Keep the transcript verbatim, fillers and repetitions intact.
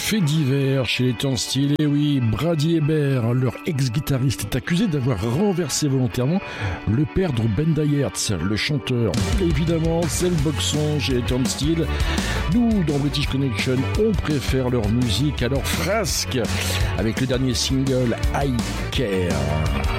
fait divers chez les Turnstiles. Et oui, Brady Hebert, leur ex-guitariste, est accusé d'avoir renversé volontairement le père de Ben Dayertz, le chanteur. Évidemment, c'est le boxon chez les Turnstiles. Nous, dans British Connection, on préfère leur musique à leur frasque avec le dernier single I Care.